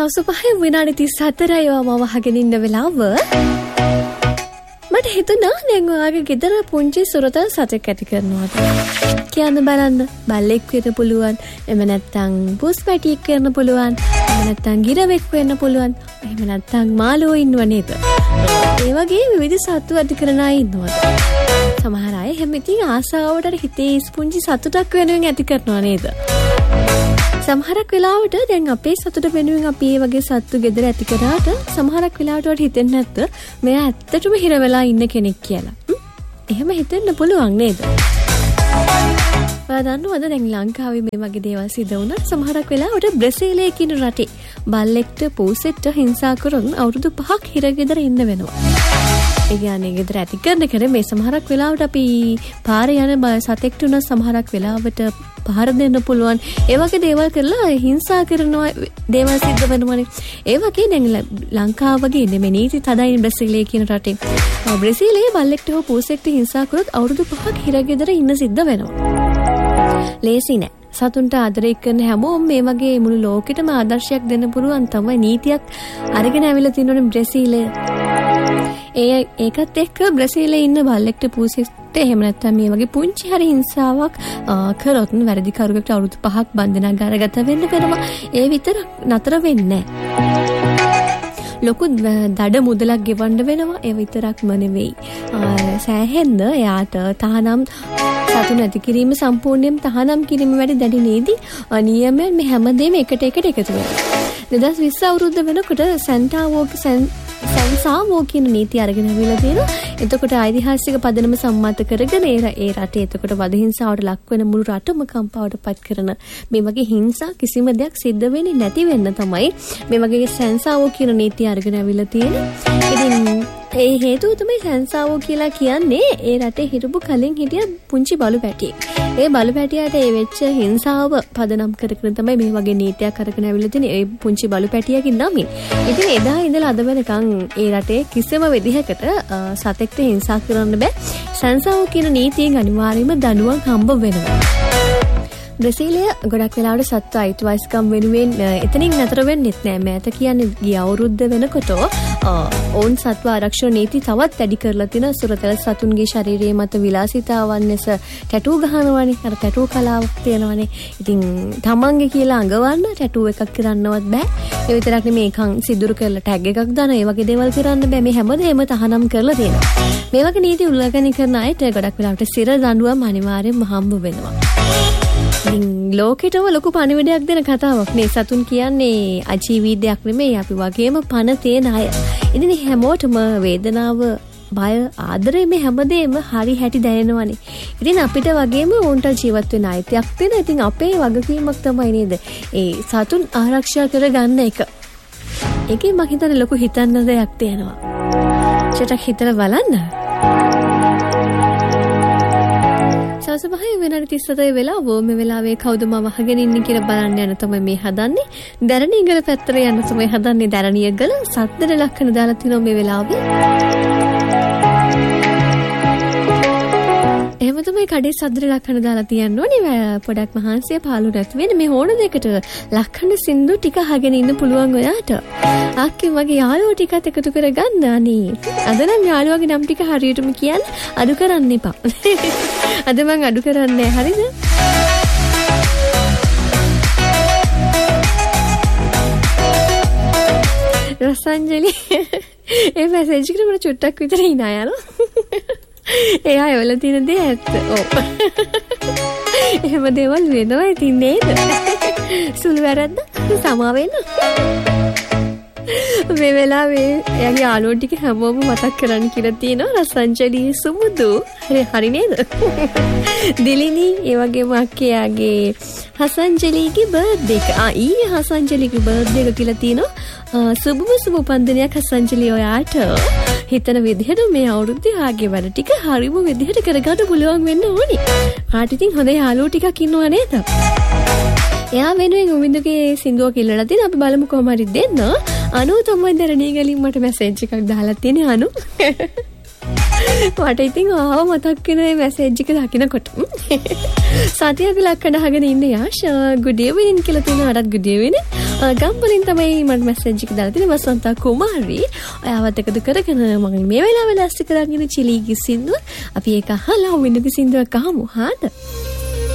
සවස් 5 විනාඩි 34යි මම අහගෙන ඉන්න වෙලාව. මට හිතුණා දැන් ඔයාගේ ගෙදර පුංචි සුරත සතෙක් ඇති කරනවාද කියන්න බලන්න. බල්ලෙක් වෙන්න පුළුවන්, එහෙම නැත්නම් පුස් පැටියෙක් වෙන්න පුළුවන්, එහෙම නැත්නම් ගිරවෙක් වෙන්න පුළුවන්, එහෙම නැත්නම් මාළුවෝ ඉන්නව නේද? ඒ වගේ විවිධ සත්තු ඇති කරන අය ඉන්නවද? සමහර අය හැම ඉතින් ආසාවට හිතේ පුංචි සතුටක් වෙනුවෙන් ඇති කරනවා නේද? සමහරක් වෙලාවට දැන් අපේ සතුට වෙනුවෙන් අපි මේ වගේ සත්තු ගෙදර ඇති කරාට සමහරක් වෙලාවට වල හිතෙන්නේ නැත්ද මෙයා ඇත්තටම හිර වෙලා ඉන්න කෙනෙක් කියලා. එහෙම හිතෙන්න පුළුවන් නේද? ඔයා දන්නවද දැන් ලංකාවේ මේ වගේ දේවල් සිද්ධ වුණා සමහරක් වෙලාවට බ්‍රසීලයේ කියන රටේ බල්ලෙක්ට පූසෙක්ට හිංසා කරන අවුරුදු 5ක් හිර ගෙදර ඉන්න වෙනවා. ඒ කියන්නේ ගෙදර ඇති කරන කෙනෙක් මේ සමහරක් වෙලාවට අපි පාරේ යන සතෙක්ට උන සමහරක් වෙලාවට පහර දෙන්න පුළුවන්. ඒ වගේ දේවල් කරලා හිංසා කරනවා දේවල් සිද්ධ වෙනවනේ. ඒ වගේ දැන් ලංකාව වගේ නෙමෙයි නීති තදයි බ්‍රසීලයේ කියන රටේ. බ්‍රසීලයේ බල්ලෙක්ට හෝ පූසෙක්ට හිංසා කරොත් අවුරුදු 5ක් හිර ගෙදර ඉන්න සිද්ධ වෙනවා. ලේසි නෑ. සතුන්ට ආදරය කරන හැමෝම මේ වගේ මුළු ලෝකෙටම ආදර්ශයක් දෙන්න පුළුවන් තමයි නීතියක් අරගෙන ඇවිල්ලා තියෙනවනේ බ්‍රසීලය. ඒකත් එක්ක බ්‍රසීලයේ ඉන්න බල්ලෙක්ට පූසෙක්ට එහෙම නැත්නම් මේ වගේ පුංචි හරි හිංසාවක් කරොත් වැරදි කරුවෙකුට අවුරුදු 5ක් බන්ධනයක් ගාරගත වෙන්න වෙනවා. ඒ විතර නතර වෙන්නේ ලොකු දඩ මුදලක් ගෙවන්න වෙනවා. ඒ විතරක්ම නෙවෙයි. සෑහෙන්න එයාට තහනම් සතුන් ඇති කිරීම සම්පූර්ණයෙන් තහනම් කිරීම වැඩි දැඩි නීති නියමයෙන් මේ හැමදේම එකට එකතු වෙනවා. 2020 අවුරුද්ද වෙනකොට සැන්සාවෝ කියන නීති අරගෙන අවිලා තියෙනවා. එතකොට ඓතිහාසික පදනම සම්මත කරගෙන ඒ රටේ එතකොට වද හිංසාවට ලක් වෙන මුළු රටම කම්පාවට පත් කරන මේ වගේ හිංසා කිසිම දෙයක් සිද්ධ වෙන්නේ නැති වෙන්න තමයි මේ වගේ සැන්සාවෝ කියන නීති අරගෙන අවිලා තියෙන්නේ. ඉතින් ඒ හේතුව තමයි සැන්සාවෝ කියලා කියන්නේ ඒ රටේ හිටපු කලින් හිටිය පුංචි බලු පැටියෙක්. ඒ බලු පැටියාට ඒ වෙච්ච හිංසාව පදනම් කරගෙන තමයි මේ වගේ නීතියක් අරගෙන අවිලා තියෙන්නේ. ඒ පුංචි බලු පැටියාගේ නමින්. ඉතින් එදා ඉඳලා අද වෙනකන් ඒ රටේ කිසිම විදිහකට සතෙක්ට හිංසා කරන්න බෑ. සැන්සාවෝ කියන නීතියෙන් අනිවාර්යයෙන්ම දඬුවම් හම්බ වෙනවා. බ්‍රසීලය ගොඩක් වෙලාවට සත්ව අයිතිවාසිකම් වෙනුවෙන් එතනින් නතර වෙන්නෙත් නෑ. මෑත කියන්නේ ගිය අවුරුද්ද වෙනකොට ඔවුන් සත්ව ආරක්ෂණ නීති තවත් වැඩි කරලා තින සුරතල් සතුන්ගේ ශරීරයේ මත විලාසිතාවන් ලෙස ටැටූ ගහනවානේ. අර ටැටූ කලාවක් තියෙනවානේ. ඉතින් තමන්ගේ කියලා අඟවන්න ටැටූ එකක් කරන්නවත් බෑ. ඒ විතරක් නෙමෙයි ඒකන් සිදුරු කරලා ටැග් එකක් දාන ඒ වගේ දේවල් කරන්න බෑ. මේ හැමදේම තහනම් කරලා තියෙනවා. මේ වගේ නීති උල්ලංඝනය කරන අයට ගොඩක් වෙලාවට සිර දඬුවම් අනිවාර්යයෙන්ම හම්බ වෙනවා. ලෝකෙටම ලොකු පණිවිඩයක් දෙන කතාවක් නේ. සතුන් කියන්නේ අජීවී දෙයක් නෙමෙයි. අපි වගේම පණ තියෙන අය. ඉතින් හැමෝටම වේදනාව, බය, ආදරය මේ හැමදේම හරි හැටි දැනෙනවනේ. ඉතින් අපිට වගේම උන්ට ජීවත් වෙන අයිතියක් තියෙන. ඉතින් අපේ වගකීමක් තමයි නේද ඒ සතුන් ආරක්ෂා කරගන්න එක. ඒකේ මම හිතන්නේ ලොකු හිතන්න දෙයක් තියෙනවා. චටක් හිතලා බලන්න. සවස් 5 වෙනාට 37 වෙලාව මේ වෙලාවේ කවුද මම අහගෙන ඉන්නේ කියලා බලන්න යන තමයි මේ හදන්නේ. දැරණියගල පැත්තට යන තමයි හදන්නේ. දැරණියගල සද්දට ලක්ෂණ දාලා තිනවා මේ වෙලාවේ. එහෙම තමයි කඩේ සද්දට ලක්ෂණ දාලා තියන්න ඕනේ. පොඩක් මහන්සිය පාළු නැති වෙන්නේ මේ ඕන දෙකට ලක්ෂණ සින්දු ටික අහගෙන ඉන්න පුළුවන් ඔයාට. ආක්කේ මගේ යාළුවෝ ටිකත් එකතු කරගන්න අනේ. අද නම් යාළුවාගේ නම් ටික හරියටම කියන්න අඩු කරන්න එපා. අද මං අඩු කරන්නේ හරිද? රසංජලි ඒ මැසේජ් එකට මට චුට්ටක් විතර hina යනවා. එයා එවල තියෙන දේ ඇත්ත. ඔව්. එහෙම දේවල් වෙනවා ඉතින් නේද? සුළු වැරද්ද සමා වෙන්න. මේ වෙලාවේ එයාගේ යාළුවෝ ටික හැමෝම මතක් කරන්න කියලා තියෙනවා. රසංජලි සුමුදු හරි නේද? දිලිනි ඒ වගේම අක්කයාගේ හසංජලිගේ බර්ත්ඩේ එක. ඊයේ හසංජලිගේ බර්ත්ඩේ එක කියලා තියෙනවා. සුබ උපන්දිනයක් හසංජලි ඔයාට. හිතන විදිහට මේ අවුරුද්දේ ආගේ වැඩ ටික හරිම විදිහට කරගන්න පුළුවන් වෙන්න ඕනි. ආට ඉතින් හොඳ යාළුවෝ ටිකක් ඉන්නවා නේද? එයා වෙනුවෙන් උමින්දුගේ සින්දුවක් ඉල්ලලා තියෙන අපි බලමු කොහොම හරි දෙන්න. අනු තමයි දැරණිය ගලින් මට මැසේජ් එකක් දාලා තියෙන්නේ අනු. මට ඉතින් ආව මතක් වෙන මේ මැසේජ් එක දකිනකොට. සතියක ලක්කඩ අහගෙන ඉන්න යාෂා good evening කියලා තියෙනවා. අරත් good evening. ගම්බලින් තමයි මට මැසේජ් එක දාලා තියෙන්නේ වසන්තා කුමාරි. ඔයාවත් එකද කරගෙන මම මේ වෙලාවේ ලෑස්ති කරගෙන චිලීගේ සින්දුව අපි ඒක අහලා වෙනදි සින්දුවක් අහමු. හාද?